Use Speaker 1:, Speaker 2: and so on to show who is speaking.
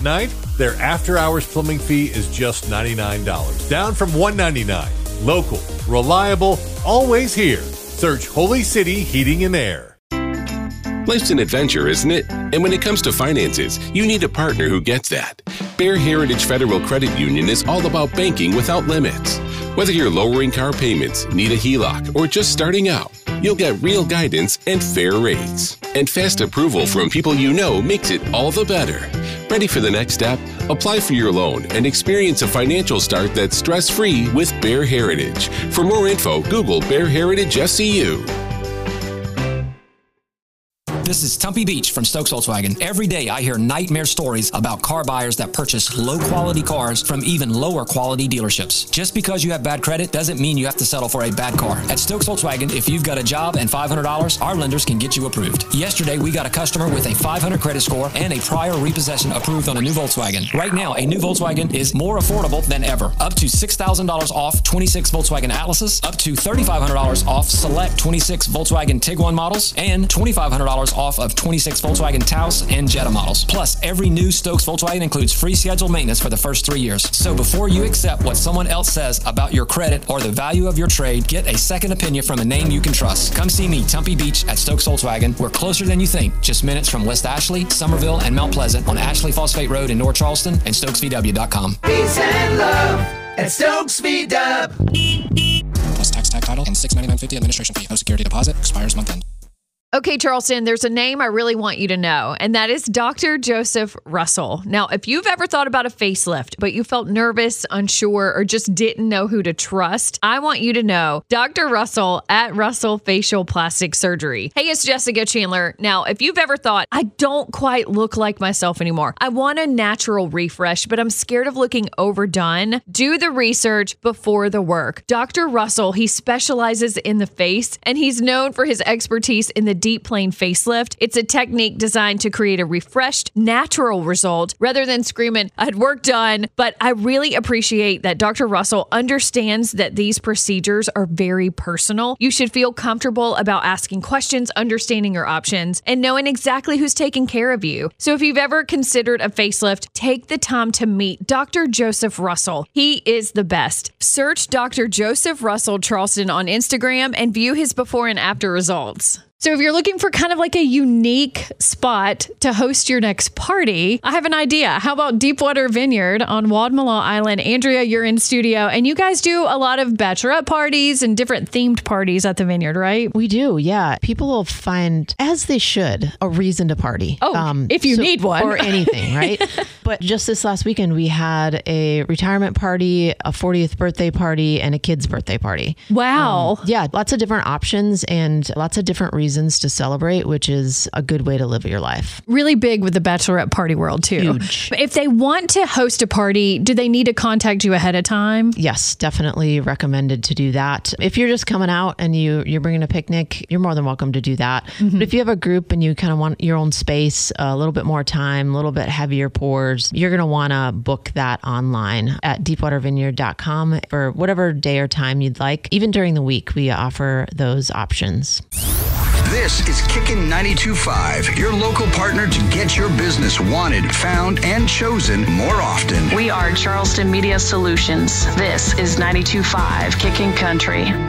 Speaker 1: night, their after-hours plumbing fee is just $99, down from $199. Local, reliable, always here. Search Holy City Heating and Air.
Speaker 2: Life's an adventure, isn't it? And when it comes to finances, you need a partner who gets that. Bear Heritage Federal Credit Union is all about banking without limits. Whether you're lowering car payments, need a HELOC, or just starting out, you'll get real guidance and fair rates. And fast approval from people you know makes it all the better. Ready for the next step? Apply for your loan and experience a financial start that's stress-free with Bear Heritage. For more info, Google Bear Heritage SCU.
Speaker 3: This is Tumpy Beach from Stokes Volkswagen. Every day I hear nightmare stories about car buyers that purchase low-quality cars from even lower-quality dealerships. Just because you have bad credit doesn't mean you have to settle for a bad car. At Stokes Volkswagen, if you've got a job and $500, our lenders can get you approved. Yesterday, we got a customer with a 500 credit score and a prior repossession approved on a new Volkswagen. Right now, a new Volkswagen is more affordable than ever. Up to $6,000 off 26 Volkswagen Atlases, up to $3,500 off select 26 Volkswagen Tiguan models, and $2,500 off of 26 Volkswagen Taos and Jetta models. Plus, every new Stokes Volkswagen includes free scheduled maintenance for the first 3 years. So before you accept what someone else says about your credit or the value of your trade, get a second opinion from a name you can trust. Come see me, Tumpy Beach at Stokes Volkswagen. We're closer than you think, just minutes from West Ashley, Somerville, and Mount Pleasant on Ashley Phosphate Road in North Charleston and StokesVW.com.
Speaker 4: Peace and love at Stokes VW.
Speaker 3: Plus tax, tag title, and $699.50 administration fee. No security deposit. Expires month end.
Speaker 5: Okay, Charleston, there's a name I really want you to know, and that is Dr. Joseph Russell. Now, if you've ever thought about a facelift, but you felt nervous, unsure, or just didn't know who to trust, I want you to know Dr. Russell at Russell Facial Plastic Surgery. Hey, it's Jessica Chandler. Now, if you've ever thought, I don't quite look like myself anymore, I want a natural refresh, but I'm scared of looking overdone, do the research before the work. Dr. Russell, he specializes in the face, and he's known for his expertise in the deep plane facelift. It's a technique designed to create a refreshed, natural result rather than screaming, I had work done. But I really appreciate that Dr. Russell understands that these procedures are very personal. You should feel comfortable about asking questions, understanding your options, and knowing exactly who's taking care of you. So if you've ever considered a facelift, take the time to meet Dr. Joseph Russell. He is the best. Search Dr. Joseph Russell Charleston on Instagram and view his before and after results. So if you're looking for kind of like a unique spot to host your next party, I have an idea. How about Deepwater Vineyard on Wadmalaw Island? Andrea, you're in studio, and you guys do a lot of bachelorette parties and different themed parties at the Vineyard, right?
Speaker 6: We do, yeah. People will find, as they should, a reason to party.
Speaker 5: Oh, if you need one.
Speaker 6: Or anything, right? But just this last weekend, we had a retirement party, a 40th birthday party, and a kid's birthday party.
Speaker 5: Wow.
Speaker 6: Yeah, lots of different options and lots of different reasons to celebrate, which is a good way to live your life.
Speaker 5: Really big with the bachelorette party world too.
Speaker 6: Huge.
Speaker 5: If they want to host a party, do they need to contact you ahead of time?
Speaker 6: Yes, definitely recommended to do that. If you're just coming out and you're bringing a picnic, you're more than welcome to do that. Mm-hmm. But if you have a group and you kind of want your own space, a little bit more time, a little bit heavier pours, you're going to want to book that online at deepwatervineyard.com for whatever day or time you'd like. Even during the week, we offer those options.
Speaker 7: This is Kickin' 92.5, your local partner to get your business wanted, found, and chosen more often.
Speaker 8: We are Charleston Media Solutions. This is 92.5 Kickin' Country.